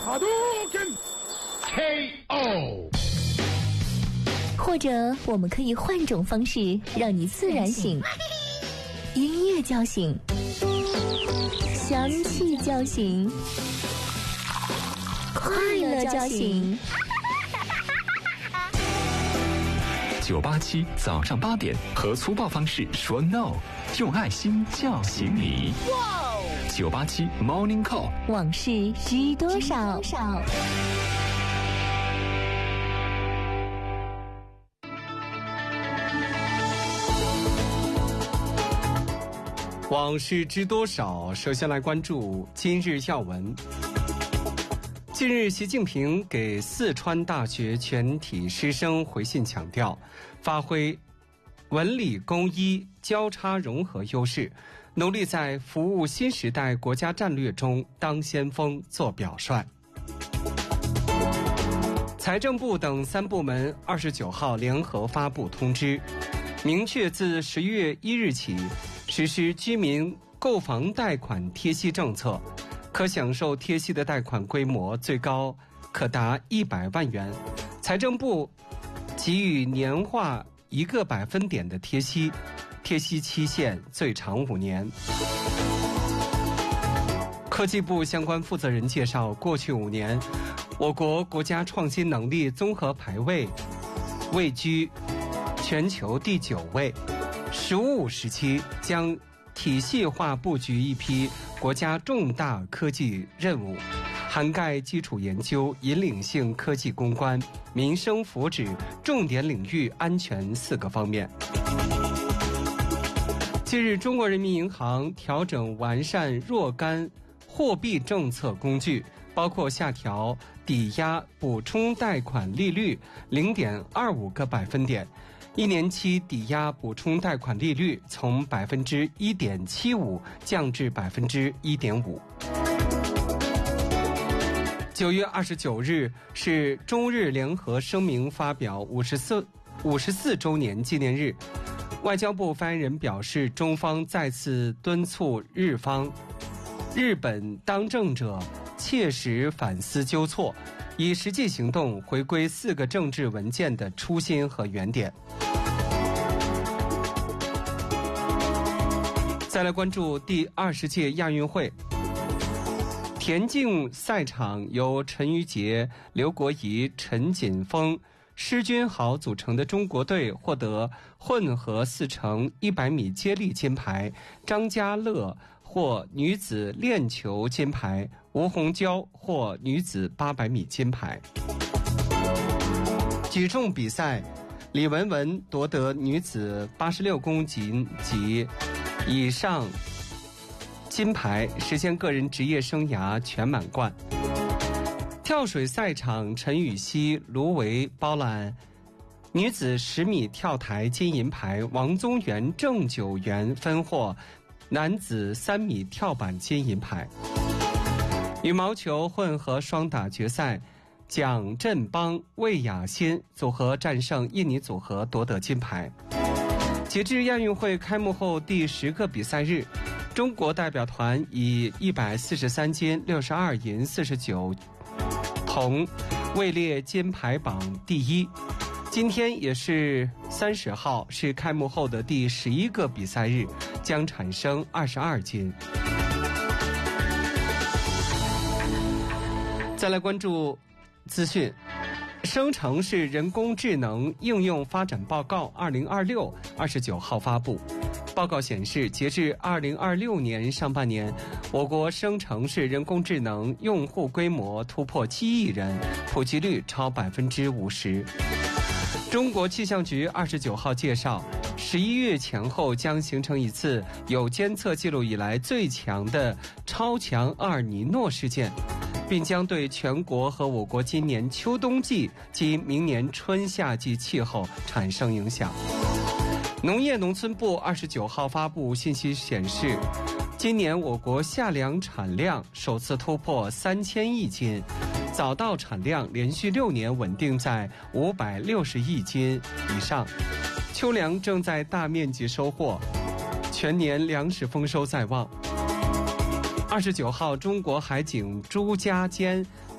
KO。 或者我们可以换种方式，让你自然醒。音乐叫醒，香气叫醒，快乐叫醒。 987早上8点，和粗暴方式说 no， 用爱心叫醒你。987 Morning Call， 往事知多少？ 往事知多少？首先来关注今日要闻。近日，习近平给四川大学全体师生回信强调，发挥文理工医交叉融合优势，努力在服务新时代国家战略中当先锋、做表率。财政部等3部门29号联合发布通知，明确自11月1日起实施居民购房贷款贴息政策，可享受贴息的贷款规模最高可达100万元。财政部给予年化1个百分点的贴息，贴息期限最长5年。科技部相关负责人介绍，过去5年，我国国家创新能力综合排位位居全球第9位。“15五”时期将体系化布局一批国家重大科技任务，涵盖基础研究、引领性科技攻关、民生福祉、重点领域安全4个方面。近日，中国人民银行调整完善若干货币政策工具，包括下调抵押补充贷款利率0.25个百分点。1年期抵押补充贷款利率从1.75%降至1.5%。9月29日是中日联合声明发表54周年纪念日。外交部发言人表示，中方再次敦促日本当政者切实反思纠错，以实际行动回归4个政治文件的初心和原点。再来关注第20届亚运会。田径赛场由陈芋洁、刘国仪、陈锦峰、施君豪组成的中国队获得混合4乘100米接力金牌，张家乐获女子链球金牌，吴虹娇获女子800米金牌。举重比赛，李雯雯夺得女子86公斤级以上金牌，实现个人职业生涯全满贯。跳水赛场，陈芋汐、卢维包揽女子10米跳台金银牌，王宗源、郑九元分获男子3米跳板金银牌。羽毛球混合双打决赛，蒋振邦、魏雅欣组合战胜印尼组合夺得金牌。截至亚运会开幕后第10个比赛日，中国代表团以143金、62银、49铜位列金牌榜第1。今天也是30号，是开幕后的第11个比赛日，将产生22金。再来关注资讯。生成式人工智能应用发展报告2026 29号发布。报告显示，截至2026年上半年，我国生成式人工智能用户规模突破7亿人，普及率超50%。中国气象局29号介绍，11月前后将形成一次有监测记录以来最强的超强厄尔尼诺事件，并将对全国和我国今年秋冬季及明年春夏季气候产生影响。农业农村部29号发布信息显示，今年我国夏粮产量首次突破3000亿斤，早稻产量连续6年稳定在560亿斤以上，秋粮正在大面积收获，全年粮食丰收在望。29号，中国海警朱家尖